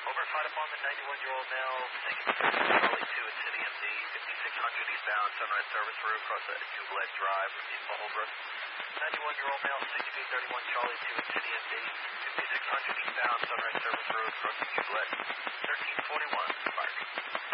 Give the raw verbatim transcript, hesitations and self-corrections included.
Over five upon the ninety-one-year-old male, Charlie two at City M D, fifty-six hundred eastbound, Sunrise Service Road, across the Tubeless Drive, East Holbrook. ninety-one-year-old male, sixty-two thirty-one, Charlie two at City M D, fifty-six hundred eastbound, Sunrise Service Road, across the Tubeless, thirteen forty-one.